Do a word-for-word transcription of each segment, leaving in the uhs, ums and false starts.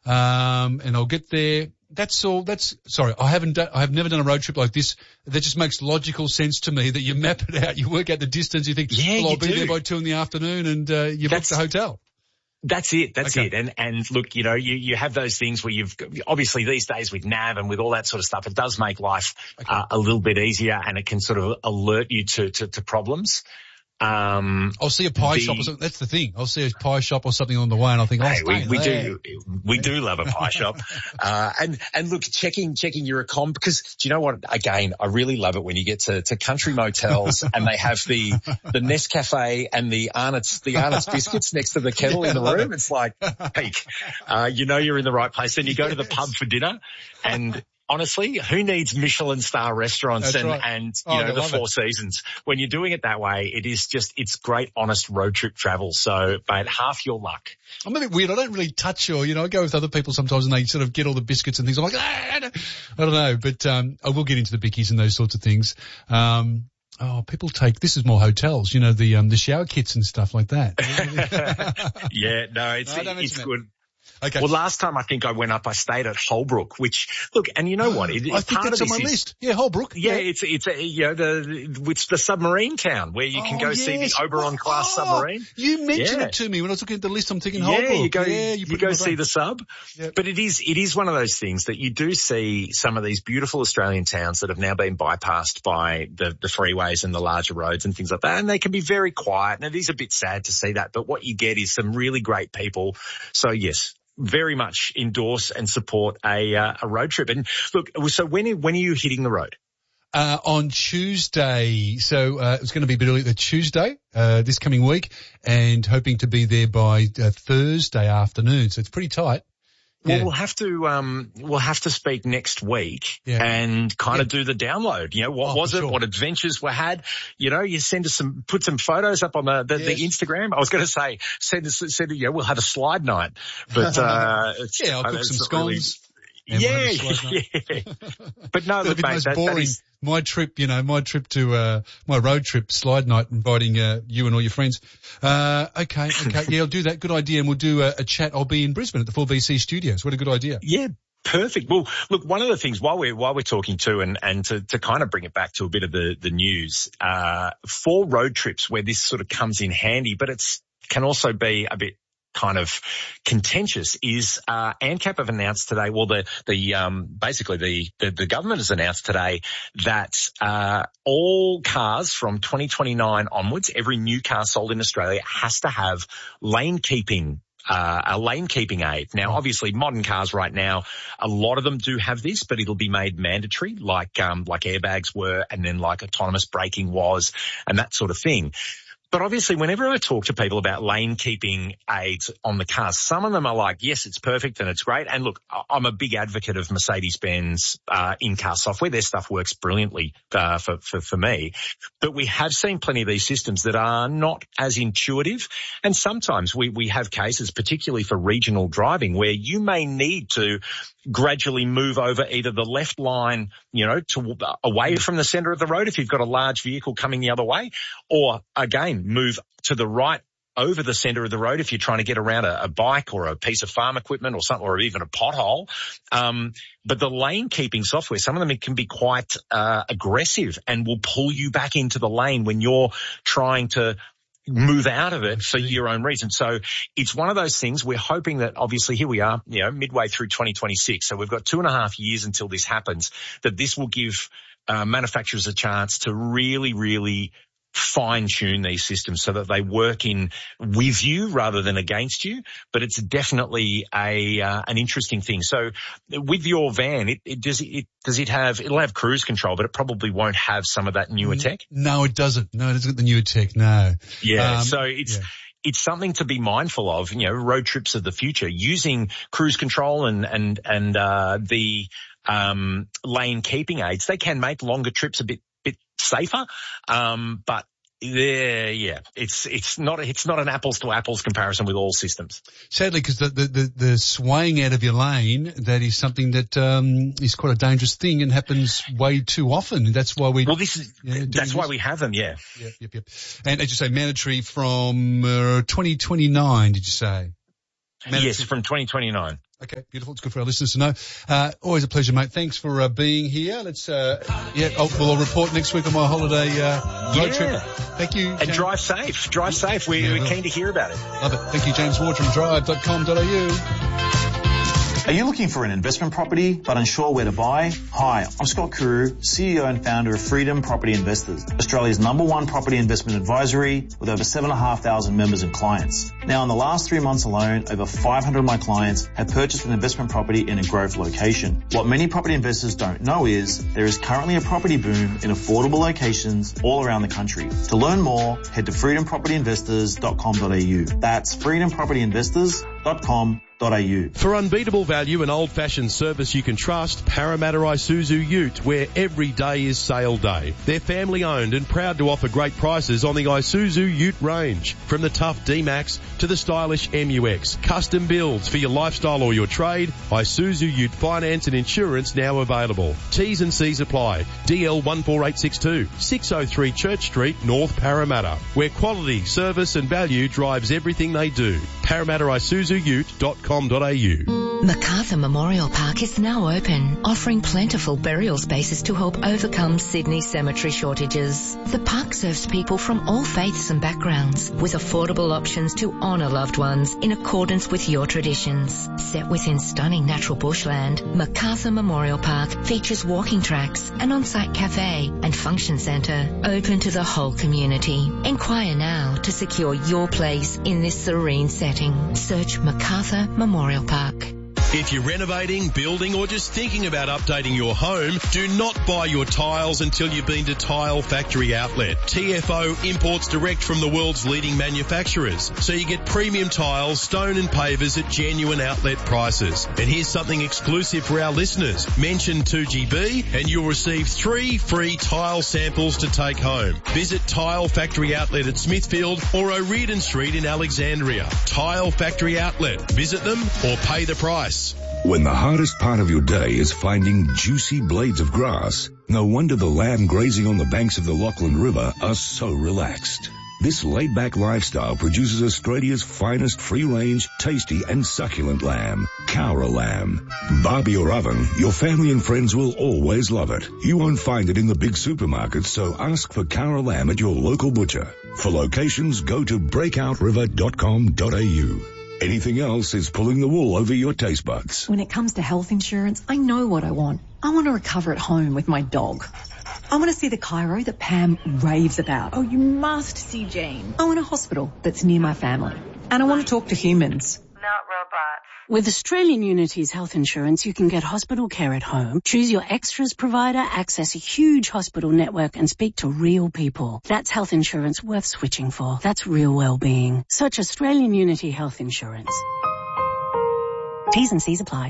um, and I'll get there. That's all. That's sorry. I haven't done. I have never done a road trip like this. That just makes logical sense to me. That you map it out, you work out the distance. You think, yeah, well, I'll you be do. there by two in the afternoon, and uh, you book the hotel. That's it. That's okay. it. And, and look, you know, you, you have those things where you've, obviously these days with Nav and with all that sort of stuff, it does make life okay. uh, a little bit easier, and it can sort of alert you to, to, to problems. Um, I'll see a pie the, shop or something. That's the thing. I'll see a pie shop or something on the way, and I'll think, oh, hey, we, we there. do, we do love a pie shop. Uh, and, and look, checking, checking your accom, because do you know what? Again, I really love it when you get to, to country motels and they have the, the Nescafe and the Arnott's, the Arnott's biscuits next to the kettle yeah, in the room. It. It's like, peak. Uh, you know you're in the right place. Then you go yes. to the pub for dinner, and honestly, who needs Michelin star restaurants That's and, right. and, you oh, know, the Four it. Seasons? When you're doing it that way, it is just, it's great, honest road trip travel. So, mate, half your luck. I'm a bit weird. I don't really touch or, you know, I go with other people sometimes and they sort of get all the biscuits and things. I'm like, ah, I don't know, but, um, I will get into the bickies and those sorts of things. Um, Oh, people take, this is more hotels, you know, the, um, the shower kits and stuff like that. yeah, no, it's, no, it's good. That. Okay. Well, last time I think I went up, I stayed at Holbrook, which, look, and you know what? It, I think that's on my is, list. Yeah, Holbrook. Yeah, yeah. it's, it's, a, you know, the, it's the submarine town where you can oh, go yes. see the Oberon class oh, submarine. You mentioned yeah. it to me when I was looking at the list. I'm thinking yeah, Holbrook. You go, yeah, you, you go see the sub. Yep. But it is, it is one of those things that you do see some of these beautiful Australian towns that have now been bypassed by the, the freeways and the larger roads and things like that. And they can be very quiet. And it is a bit sad to see that. But what you get is some really great people. So yes. Very much endorse and support a uh, a road trip. And look, so when when are you hitting the road? Uh, on Tuesday. So uh, it's going to be a bit early, the Tuesday uh, this coming week, and hoping to be there by uh, Thursday afternoon. So it's pretty tight. Well, yeah. we'll have to um we'll have to speak next week yeah. and kind yeah. of do the download. You know, what oh, was it? Sure. What adventures were had? You know, you send us some, put some photos up on the the, yes. the Instagram. I was going to say send us send yeah, we'll have a slide night, but uh, yeah, I'll cook some scones. Really, yeah, yeah. But no, look, mate, most that, boring. That is, my trip, you know, my trip to, uh, my road trip, slide night, inviting, uh, you and all your friends. Uh, okay, okay. Yeah, I'll do that. Good idea. And we'll do a, a chat. I'll be in Brisbane at the four B C studios. What a good idea. Yeah. Perfect. Well, look, one of the things while we're, while we're talking too, and, and to, to kind of bring it back to a bit of the, the news, uh, for road trips where this sort of comes in handy, but it's, can also be a bit kind of contentious is, uh, ANCAP have announced today, well, the, the, um, basically the, the, the government has announced today that, uh, all cars from twenty twenty-nine onwards, every new car sold in Australia has to have lane keeping Uh, a lane keeping aid. Now, obviously, modern cars right now, a lot of them do have this, but it'll be made mandatory, like um, like airbags were, and then like autonomous braking was, and that sort of thing. But obviously, whenever I talk to people about lane keeping aids on the cars, some of them are like, yes, it's perfect and it's great. And look, I'm a big advocate of Mercedes-Benz uh, in-car software. Their stuff works brilliantly uh, for, for, for me. But we have seen plenty of these systems that are not as intuitive. And sometimes we, we have cases, particularly for regional driving, where you may need to gradually move over either the left line, you know, to away from the center of the road if you've got a large vehicle coming the other way, or again, move to the right over the center of the road if you're trying to get around a, a bike or a piece of farm equipment or something, or even a pothole. Um, but the lane keeping software, some of them, it can be quite uh, aggressive and will pull you back into the lane when you're trying to move out of it for your own reason. So it's one of those things. We're hoping that obviously here we are, you know, midway through twenty twenty-six. So we've got two and a half years until this happens, that this will give uh, manufacturers a chance to really, really fine tune these systems so that they work in with you rather than against you. But it's definitely a, uh, an interesting thing. So with your van, it, it does it, does it have, it'll have cruise control, but it probably won't have some of that newer tech? No, it doesn't. No, it doesn't get the newer tech. No. Yeah. Um, so it's, yeah. It's something to be mindful of, you know, road trips of the future, using cruise control and, and, and, uh, the, um, lane keeping aids. They can make longer trips a bit, bit safer. Um, but yeah, yeah, it's, it's not, it's not an apples to apples comparison with all systems. Sadly, because the, the, the, the swaying out of your lane, that is something that, um, is quite a dangerous thing and happens way too often. That's why we, well, this is, yeah, that's why this. we have them. Yeah. Yep, yep, yep. And as you say, mandatory from, uh, twenty twenty-nine, did you say? Mandatory. Yes, from twenty twenty-nine. Okay, beautiful. It's good for our listeners to know. Uh, always a pleasure, mate. Thanks for uh, being here. Let's, uh, yeah, I'll, well, I'll report next week on my holiday uh, road yeah. trip. Thank you, And James. drive safe. Drive safe. We, Yeah, we're well. keen to hear about it. Love it. Thank you, James Ward from drive dot com dot a u. Are you looking for an investment property but unsure where to buy? Hi, I'm Scott Kuru, C E O and founder of Freedom Property Investors, Australia's number one property investment advisory with over seven thousand five hundred members and clients. Now, in the last three months alone, over five hundred of my clients have purchased an investment property in a growth location. What many property investors don't know is there is currently a property boom in affordable locations all around the country. To learn more, head to freedom property investors dot com dot a u. That's freedom property investors dot com dot a u. For unbeatable value and old-fashioned service you can trust, Parramatta Isuzu Ute, where every day is sale day. They're family-owned and proud to offer great prices on the Isuzu Ute range. From the tough D-Max to the stylish M U X. Custom builds for your lifestyle or your trade. Isuzu Ute finance and insurance now available. T's and C's apply. D L one four eight six two, six oh three Church Street, North Parramatta, where quality, service and value drives everything they do. Parramatta Isuzu Ute dot com dot a u. Macarthur Memorial Park is now open, offering plentiful burial spaces to help overcome Sydney's cemetery shortages. The park serves people from all faiths and backgrounds, with affordable options to honour loved ones in accordance with your traditions. Set within stunning natural bushland, Macarthur Memorial Park features walking tracks, an on-site cafe and function centre open to the whole community. Inquire now to secure your place in this serene setting. Search Macarthur Memorial Park. If you're renovating, building or just thinking about updating your home, do not buy your tiles until you've been to Tile Factory Outlet. T F O imports direct from the world's leading manufacturers, so you get premium tiles, stone and pavers at genuine outlet prices. And here's something exclusive for our listeners. Mention two G B and you'll receive three free tile samples to take home. Visit Tile Factory Outlet at Smithfield or O'Riordan Street in Alexandria. Tile Factory Outlet. Visit them or pay the price. When the hardest part of your day is finding juicy blades of grass, no wonder the lamb grazing on the banks of the Lachlan River are so relaxed. This laid-back lifestyle produces Australia's finest free-range, tasty and succulent lamb, Cowra lamb. Barbie or oven, your family and friends will always love it. You won't find it in the big supermarkets, so ask for Cowra lamb at your local butcher. For locations, go to breakout river dot com dot a u. Anything else is pulling the wool over your taste buds. When it comes to health insurance, I know what I want. I want to recover at home with my dog. I want to see the chiro that Pam raves about. Oh, you must see Jane. I want a hospital that's near my family. And I want to talk to humans. Not robots. With Australian Unity's health insurance, you can get hospital care at home, choose your extras provider, access a huge hospital network and speak to real people. That's health insurance worth switching for. That's real well-being. Search Australian Unity Health Insurance. T's and C's apply.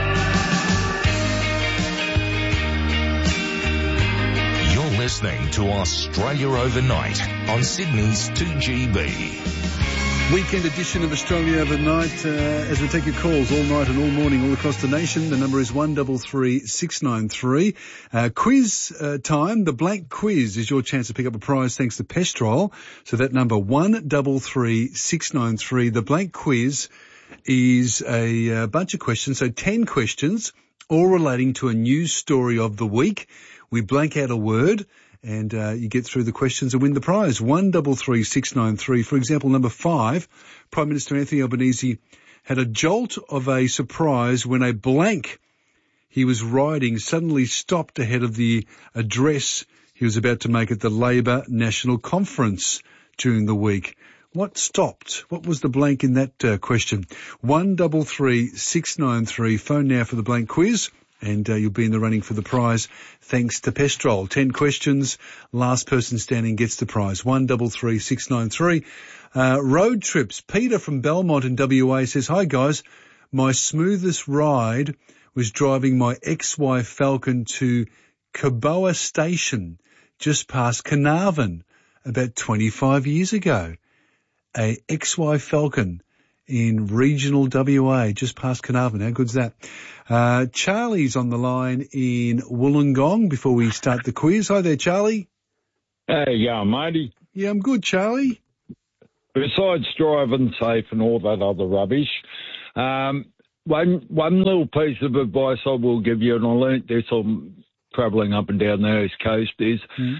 You're listening to Australia Overnight on Sydney's two G B. Weekend edition of Australia Overnight, uh, as we take your calls all night and all morning all across the nation. The number is one three three six nine three. Uh, quiz uh, time. The blank quiz is your chance to pick up a prize thanks to Pestrol. So that number one three three six nine three. The blank quiz is a uh, bunch of questions, so ten questions, all relating to a news story of the week. We blank out a word. And uh, you get through the questions and win the prize. one three three six nine three. For example, number five, Prime Minister Anthony Albanese had a jolt of a surprise when a blank he was riding suddenly stopped ahead of the address he was about to make at the Labor National Conference during the week. What stopped? What was the blank in that uh, question? one three three six nine three. Phone now for the blank quiz. And uh, you'll be in the running for the prize thanks to Pestrol. Ten questions. Last person standing gets the prize. one three three six nine three. Uh, road trips. Peter from Belmont in W A says, hi guys, my smoothest ride was driving my X Y Falcon to Caboa Station just past Carnarvon about twenty-five years ago. A X Y Falcon in regional W A, just past Carnarvon. How good's that? Uh, Charlie's on the line in Wollongong before we start the quiz. Hi there, Charlie. How you going, matey? Yeah, I'm good, Charlie. Besides driving safe and all that other rubbish, um, one one little piece of advice I will give you, and I learnt this on travelling up and down the East Coast, is mm.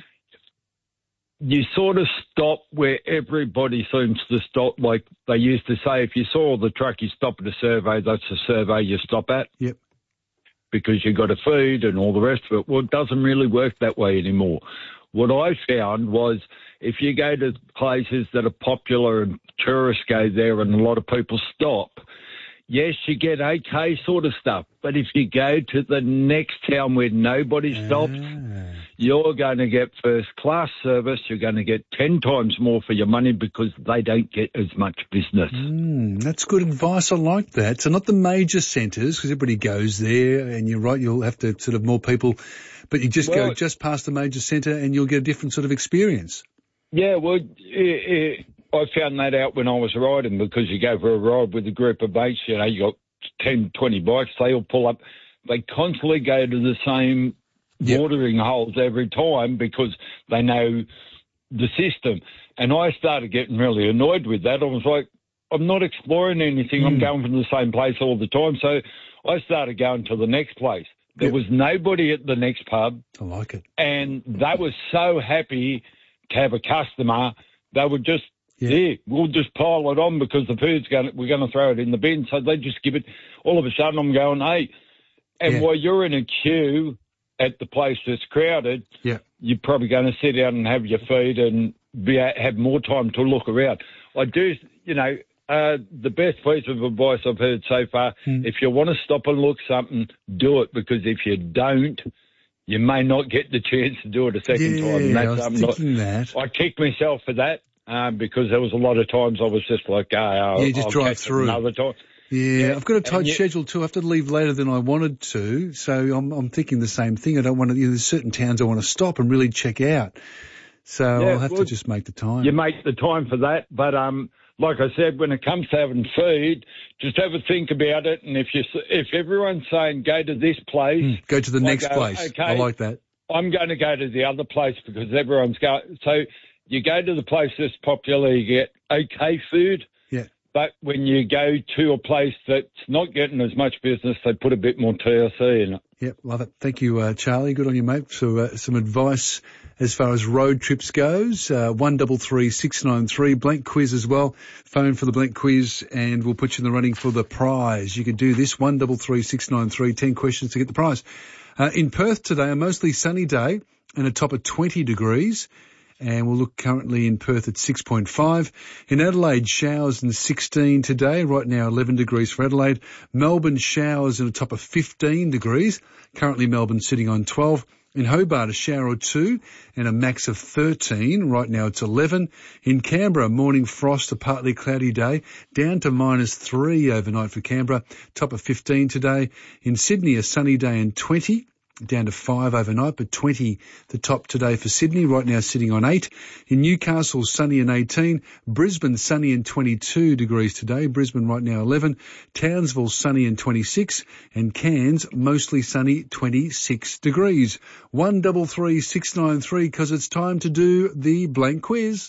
you sort of stop where everybody seems to stop. Like they used to say, if you saw the truck, you stop at a survey, that's a survey you stop at. Yep. Because you've got to feed and all the rest of it. Well, it doesn't really work that way anymore. What I found was if you go to places that are popular and tourists go there and a lot of people stop, yes, you get okay sort of stuff. But if you go to the next town where nobody stops, ah. you're going to get first-class service. You're going to get ten times more for your money because they don't get as much business. Mm, that's good advice. I like that. So not the major centres, because everybody goes there, and you're right, you'll have to sort of more people, but you just well, go just past the major centre and you'll get a different sort of experience. Yeah, well, it, it, I found that out when I was riding, because you go for a ride with a group of mates, you know, you got ten, twenty bikes, they all pull up. They constantly go to the same yep. watering holes every time because they know the system. And I started getting really annoyed with that. I was like, I'm not exploring anything. Mm. I'm going from the same place all the time. So I started going to the next place. There yep. was nobody at the next pub. I like it. And they were so happy to have a customer. They would just, Yeah. yeah, we'll just pile it on because the food's going. We're going to throw it in the bin, so they just give it. All of a sudden, I'm going, hey, and yeah. while you're in a queue at the place that's crowded, yeah. you're probably going to sit down and have your feed and be have more time to look around. I do, you know, uh, the best piece of advice I've heard so far: mm. if you want to stop and look something, do it, because if you don't, you may not get the chance to do it a second yeah, time. And that's, I was I'm thinking not, that. I kicked myself for that. Um, because there was a lot of times I was just like, oh, I'll, yeah, just I'll drive through. Another time. Yeah, yeah, I've got a tight you, schedule too. I have to leave later than I wanted to, so I'm, I'm thinking the same thing. I don't want to. You know, there's certain towns I want to stop and really check out, so yeah, I'll have well, to just make the time. You make the time for that, but um, like I said, when it comes to having feed, just have a think about it. And if you if everyone's saying go to this place, mm, go to the I next go, place. Okay, I like that. I'm going to go to the other place because everyone's going. So you go to the place that's popular, you get okay food. Yeah. But when you go to a place that's not getting as much business, they put a bit more T L C in it. Yep, love it. Thank you, uh, Charlie. Good on you, mate. So uh, some advice as far as road trips goes. Uh, one double three six nine three blank quiz as well. Phone for the blank quiz, and we'll put you in the running for the prize. You can do this one double three six nine three. Ten questions to get the prize. Uh, in Perth today, a mostly sunny day and a top of twenty degrees. And we'll look currently in Perth at six point five. In Adelaide, showers and sixteen today. Right now, eleven degrees for Adelaide. Melbourne, showers and a top of fifteen degrees. Currently, Melbourne sitting on twelve. In Hobart, a shower or two and a max of thirteen. Right now, it's eleven. In Canberra, morning frost, a partly cloudy day. Down to minus three overnight for Canberra. Top of fifteen today. In Sydney, a sunny day and twenty. Down to five overnight, but twenty the top today for Sydney. Right now sitting on eight. In Newcastle, sunny and eighteen. Brisbane, sunny and twenty-two degrees today. Brisbane right now eleven. Townsville, sunny and twenty-six. And Cairns, mostly sunny, twenty-six degrees. One double three six nine three, because it's time to do the blank quiz.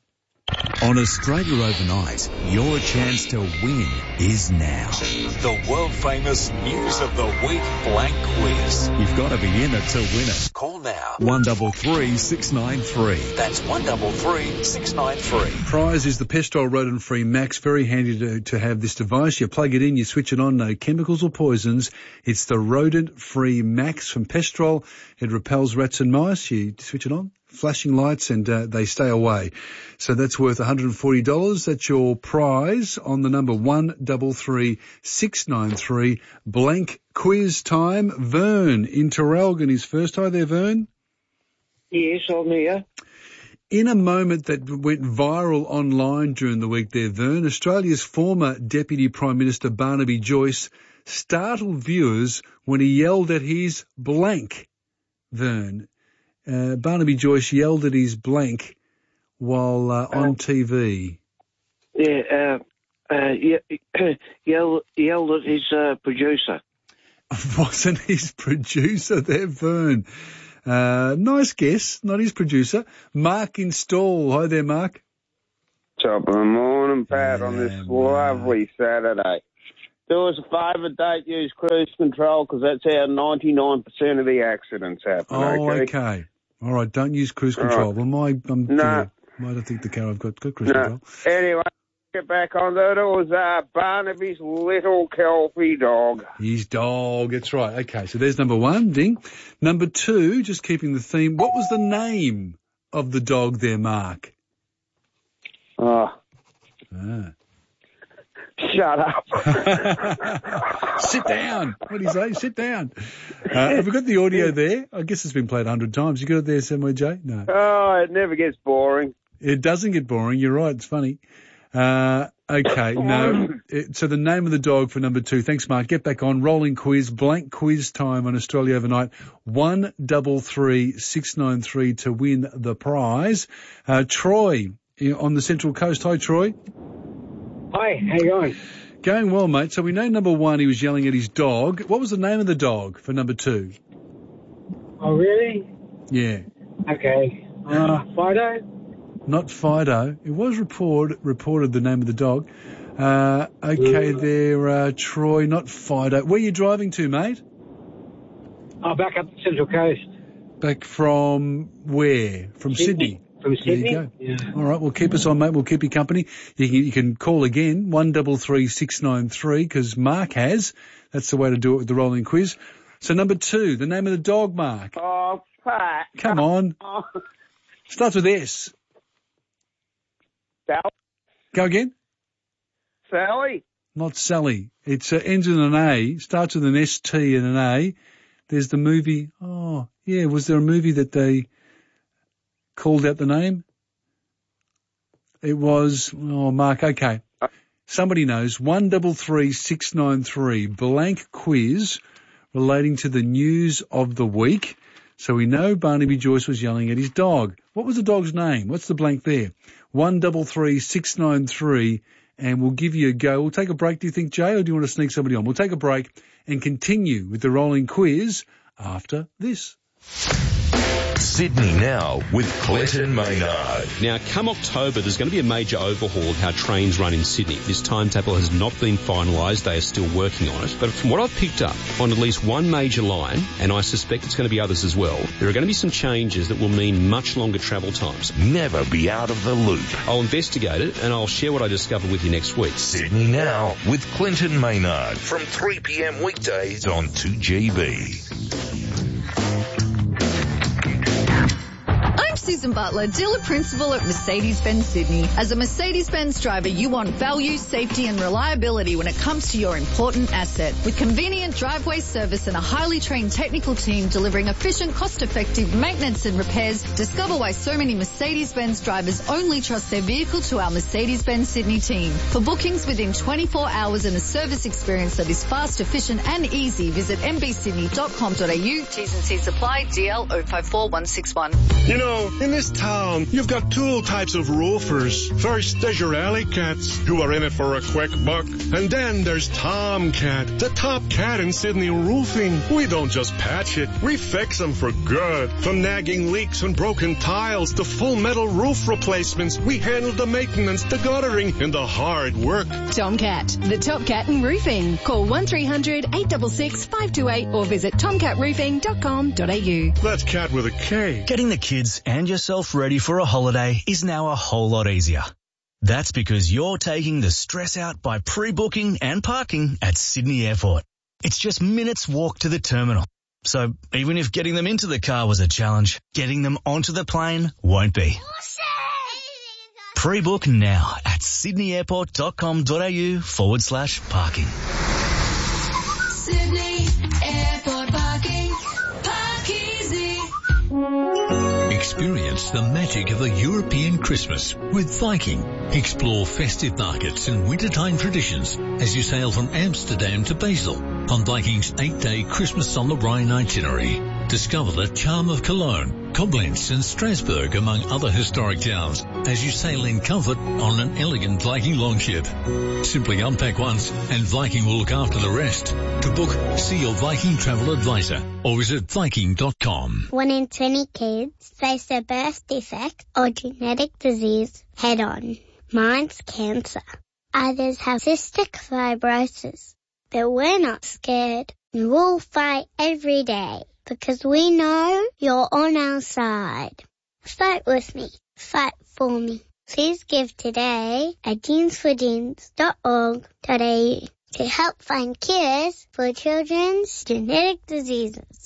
On Australia Overnight, your chance to win is now. The world-famous News of the Week Blank Quiz. You've got to be in it to win it. Call now. one double three six nine three. That's one double three six nine three. Prize is the Pestrol rodent-free Max. Very handy to, to have this device. You plug it in, you switch it on, no chemicals or poisons. It's the rodent-free Max from Pestrol. It repels rats and mice. You switch it on, flashing lights, and uh, they stay away. So that's worth one hundred forty dollars. That's your prize on the number one double three six nine three. Blank quiz time. Vern in Terrelgan is first. Hi there, Vern. Yes, I'm here. In a moment that went viral online during the week there, Vern, Australia's former Deputy Prime Minister Barnaby Joyce startled viewers when he yelled at his blank. Vern. Uh, Barnaby Joyce yelled at his blank while uh, on uh, T V. Yeah, uh, uh, yeah yelled, yelled at his uh, producer. Wasn't his producer there, Vern? Uh, nice guess, not his producer. Mark in Stall. Hi there, Mark. Top of the morning, Pat, yeah, on this lovely Saturday. do us a favour, don't use cruise control because that's how ninety-nine percent of the accidents happen. Oh, okay. okay. All right, don't use cruise All control. right. Well, my, um, No. yeah, I don't think the car I've got got cruise No. control. Anyway, get back on that. It was uh, Barnaby's little Kelpie dog. His dog, that's right. Okay, so there's number one, ding. Number two, just keeping the theme, what was the name of the dog there, Mark? Oh. Ah. Shut up. Sit down. What do you say? Sit down. Uh, have we got the audio there? I guess it's been played a hundred times. You got it there somewhere, Jay? No. Oh, it never gets boring. It doesn't get boring. You're right. It's funny. Uh, okay. No. It, so the name of the dog for number two. Thanks, Mark. Get back on. Rolling quiz. Blank quiz time on Australia Overnight. One double three six nine three to win the prize. Uh, Troy on the Central Coast. Hi, Troy. Hi, how you going? Going well, mate. So we know number one, he was yelling at his dog. What was the name of the dog for number two? Oh, really? Yeah. Okay. Uh, Fido? Not Fido. It was report, reported the name of the dog. Uh, okay, there, uh, Troy, not Fido. Where are you driving to, mate? Oh, back up the Central Coast. Back from where? From Sydney. Sydney. From Sydney? There you go. Yeah. All right, well, keep us on, mate. We'll keep you company. You can, you can call again, one double three six nine three, because Mark has. That's the way to do it with the rolling quiz. So number two, the name of the dog, Mark. Oh, fuck. Come on. Oh. Starts with S. Sally? Go again. Sally? Not Sally. It's uh, ends with an A, starts with an S T and an A. There's the movie. Oh, yeah. Was there a movie that they called out the name? It was, oh, Mark, okay. Somebody knows. One double three six nine three, blank quiz relating to the news of the week. So we know Barnaby Joyce was yelling at his dog. What was the dog's name? What's the blank there? One double three six nine three, and we'll give you a go. We'll take a break, do you think, Jay, or do you want to sneak somebody on? We'll take a break and continue with the rolling quiz after this. Sydney Now with Clinton Maynard. Now, come October, there's going to be a major overhaul of how trains run in Sydney. This timetable has not been finalised. They are still working on it. But from what I've picked up on at least one major line, and I suspect it's going to be others as well, there are going to be some changes that will mean much longer travel times. Never be out of the loop. I'll investigate it and I'll share what I discover with you next week. Sydney Now with Clinton Maynard from three p.m. weekdays on two G B. I'm Susan Butler, dealer principal at Mercedes-Benz Sydney. As a Mercedes-Benz driver, you want value, safety and reliability when it comes to your important asset. With convenient driveway service and a highly trained technical team delivering efficient, cost-effective maintenance and repairs, discover why so many Mercedes-Benz drivers only trust their vehicle to our Mercedes-Benz Sydney team. For bookings within twenty-four hours and a service experience that is fast, efficient and easy, visit m b sydney dot com dot a u. T's and C's apply. D L zero five four one six one. You know, in this town, you've got two types of roofers. First, there's your alley cats, who are in it for a quick buck. And then there's Tomcat, the top cat in Sydney roofing. We don't just patch it, we fix them for good. From nagging leaks and broken tiles to full metal roof replacements, we handle the maintenance, the guttering, and the hard work. Tomcat, the top cat in roofing. Call one three hundred eight six six five two eight or visit tomcat roofing dot com dot a u. That's cat with a K. Getting the kids and yourself ready for a holiday is now a whole lot easier. That's because you're taking the stress out by pre-booking and parking at Sydney Airport. It's just minutes walk to the terminal. So even if getting them into the car was a challenge, getting them onto the plane won't be. Pre-book now at sydney airport dot com dot a u forward slash parking. Sydney Airport parking. Park easy. Experience the magic of a European Christmas with Viking. Explore festive markets and wintertime traditions as you sail from Amsterdam to Basel on Viking's eight-day Christmas on the Rhine itinerary. Discover the charm of Cologne, Koblenz and Strasbourg, among other historic towns, as you sail in comfort on an elegant Viking longship. Simply unpack once and Viking will look after the rest. To book, see your Viking travel advisor or visit viking dot com. One in twenty kids face a birth defect or genetic disease head on. Mine's cancer. Others have cystic fibrosis. but we're not scared. And we'll fight every day because we know you're on our side. Fight with me. Fight for me. Please give today at jeans for jeans dot org dot a u to help find cures for children's genetic diseases.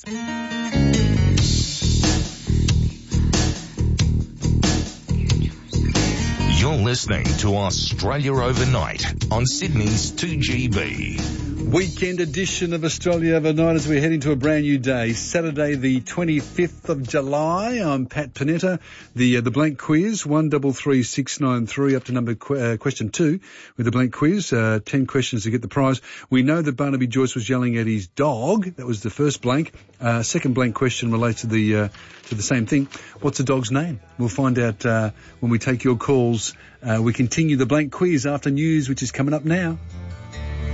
You're listening to Australia Overnight on Sydney's two G B. Weekend edition of Australia Overnight as we head into a brand new day, Saturday the twenty-fifth of July. I'm Pat Panetta. The uh, the blank quiz, one double three six nine three, up to number qu- uh, question two with the blank quiz. Uh, ten questions to get the prize. We know that Barnaby Joyce was yelling at his dog. That was the first blank. Uh, second blank question relates to the uh, to the same thing. What's the dog's name? We'll find out uh, when we take your calls. Uh, we continue the blank quiz after news, which is coming up now.